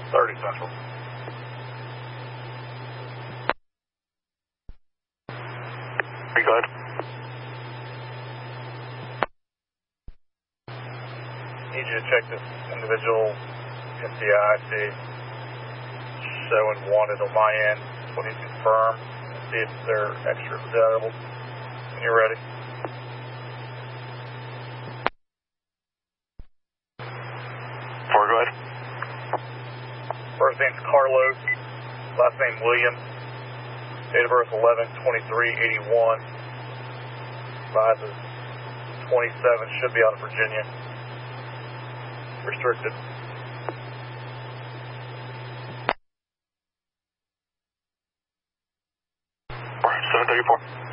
30 Central. Be good. Need you to check this individual NCIC showing wanted on my end. So I need to confirm and see if they're extra available. When you're ready. Go ahead. First name's Carlos, last name Williams, date of birth 11/23/81, size is 27, should be out of Virginia, restricted. All right, 734.